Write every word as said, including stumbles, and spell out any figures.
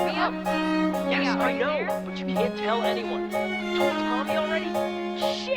up? Yes, Yeah, I right know, there? but you can't tell anyone. Told Tommy already? Shit!